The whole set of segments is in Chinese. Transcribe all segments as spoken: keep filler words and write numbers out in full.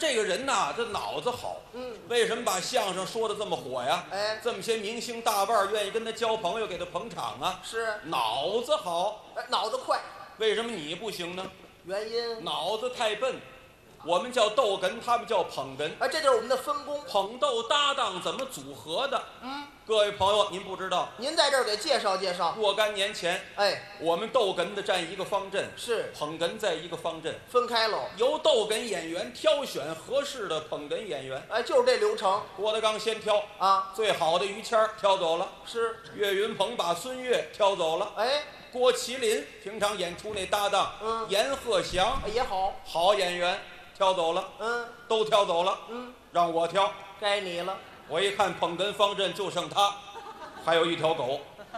这个人呐，这脑子好。 嗯， 为什么把相声说的这么火呀？ 哎， 这么些明星大腕儿愿意跟他交朋友，给他捧场啊。 是， 脑子好。 哎，脑子快。 为什么你不行呢？ 原因脑子太笨。我们叫逗哏，他们叫捧哏。 哎，这就是我们的分工。 捧逗搭档怎么组合的？ 嗯， 各位朋友，您不知道。 您在这儿给介绍介绍。 若干年前， 哎， 我们逗哏的占一个方阵， 是捧哏在一个方阵， 分开喽。 由逗哏演员挑选合适的捧哏演员。 哎，就是这流程。 郭德纲先挑啊， 最好的于谦儿挑走了， 是岳云鹏把孙越挑走了。 哎， 郭麒麟平常演出那搭档， 嗯， 阎鹤祥也好， 好演员挑走了， 嗯， 都挑走了， 嗯， 让我挑。 该你了。 我一看捧哏方阵就剩他，还有一条狗。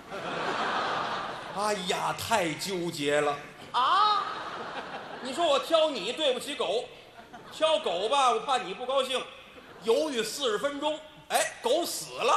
哎呀，太纠结了啊！ 你说我挑你对不起狗，挑狗吧，我怕你不高兴，犹豫四十分钟，哎，狗死了。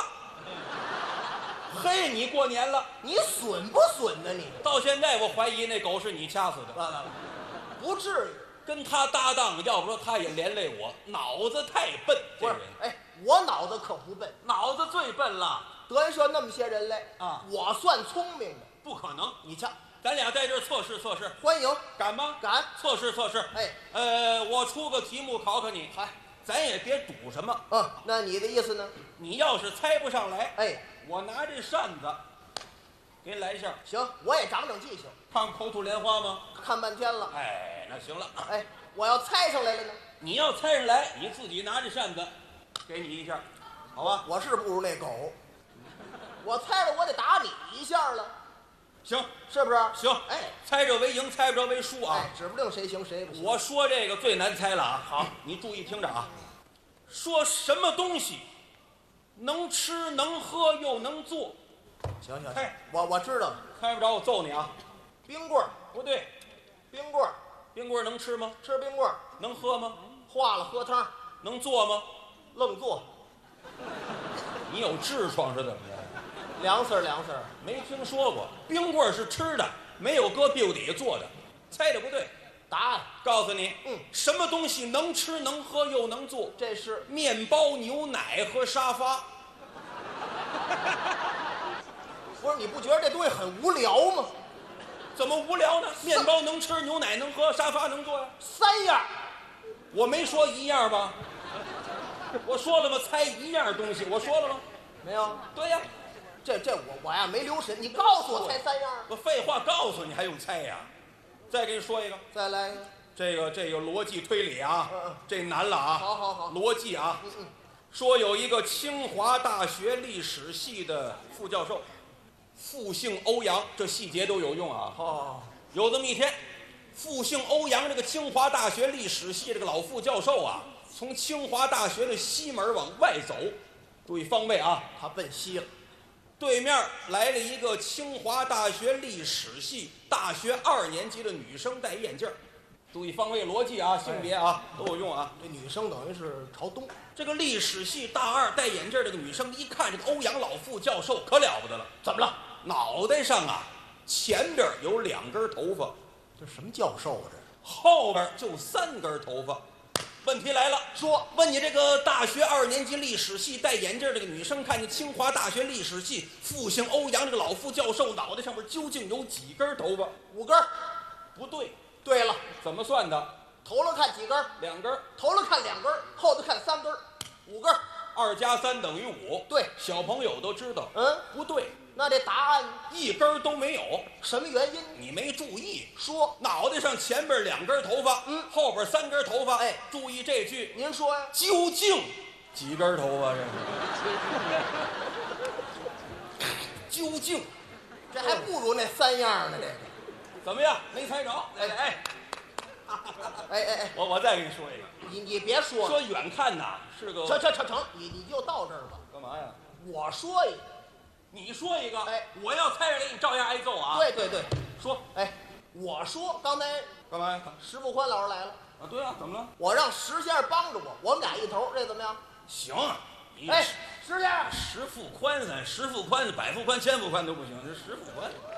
嘿，你过年了， 你损不损呢？你到现在我怀疑那狗是你掐死的。 完了，不至于。 跟他搭档，要不说他也连累我，脑子太笨。 不是这人， 哎，我脑子可不笨。 脑子最笨了德云社那么些人来啊， 我算聪明的。 不可能。 你瞧， 咱俩在这儿测试测试， 欢迎， 敢吗？ 敢。 测试测试。 哎， 呃，我出个题目考考你， 嗨， 咱也别赌什么。 嗯，那你的意思呢？ 你要是猜不上来， 哎， 我拿这扇子给你来一下， 行，我也长长记性。 看口吐莲花吗？ 看半天了。 哎，那行了。 哎，我要猜上来了呢？ 你要猜上来，你自己拿着扇子，给你一下，好吧？ 我是不如那狗，我猜着我得打你一下了， 行， 是不是？ 行， 哎， 猜着为赢，猜不着为输啊。 哎，指不定谁行谁不行。 我说这个最难猜了啊！好，你注意听着啊。说什么东西能吃能喝又能做？ 行行， 猜， 我我知道了。 猜不着我揍你啊！ 冰棍儿， 不对， 冰棍儿， 冰棍儿能吃吗？ 吃冰棍儿， 能喝吗？ 化了喝汤， 能做吗？ 愣做， 你有痔疮是怎么着？ 凉丝儿凉丝儿。 没听说过，冰棍儿是吃的，没有搁屁股底下做的。猜的不对， 答案， 告诉你， 嗯， 什么东西能吃能喝又能做？ 这是面包、牛奶和沙发。 不是？你不觉得这东西很无聊吗？ 怎么无聊呢？面包能吃，牛奶能喝，沙发能坐呀。 三样， 我没说一样吧？我说了吗？猜一样东西，我说了吗？ 没有？ 对呀， 这这我我呀没留神，你告诉我猜三样。 我废话告诉你，还用猜呀？再给你说一个， 再来一个。 这个这个逻辑推理啊， 嗯嗯这难了啊。 好好好， 逻辑啊。 嗯嗯， 说有一个清华大学历史系的副教授，复姓欧阳，这细节都有用啊。 哦， 有这么一天，复姓欧阳这个清华大学历史系这个老副教授啊，从清华大学的西门往外走，注意方位啊， 他奔西了。 对面来了一个清华大学历史系大学二年级的女生，戴眼镜儿，注意方位逻辑啊，性别啊都有用啊。 这女生等于是朝东。 这个历史系大二戴眼镜儿这个女生一看这个欧阳老副教授可了不得了，怎么了？脑袋上啊前边有两根头发， 这什么教授啊？这后边就三根头发。问题来了， 说问你这个大学二年级历史系戴眼镜这个女生，看见清华大学历史系复姓欧阳这个老副教授脑袋上面究竟有几根头发？ 五根儿。 不对， 对了， 怎么算的？ 头了看几根儿？ 两根儿， 头了看两根儿，后头看三根儿，五根儿。 二加三等于五。 对， 小朋友都知道。 嗯， 不对， 那这答案一根儿都没有。 什么原因？ 你没注意， 说， 脑袋上前边两根头发， 嗯， 后边三根头发。 哎， 注意这句， 您说呀？ 究竟几根头发？这是究竟这还不如那三样呢。这个， 怎么样？没猜着？哎哎哎哎哎， 我我再给你说一个， 你你别说了， 说远看呐是个成成成成，你你就到这儿吧。 干嘛呀？ 我说一个， 你说一个， 哎， 我要猜着给你照样挨揍啊！ 对对对， 说哎，我说刚才干嘛呀？ 石富宽老师来了， 啊，对啊，怎么了？ 我让石先生帮着我，我们俩一头，这怎么样？ 行，你哎，石先生， 石富宽咱石富宽、百富宽、千富宽都不行，这石富宽。